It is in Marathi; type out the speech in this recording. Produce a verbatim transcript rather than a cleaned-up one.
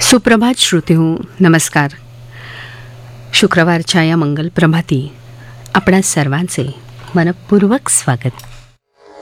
सुप्रभात श्रोतेहो, नमस्कार. शुक्रवारच्या या मंगल प्रभाती आपणा सर्वांचे मनपूर्वक स्वागत.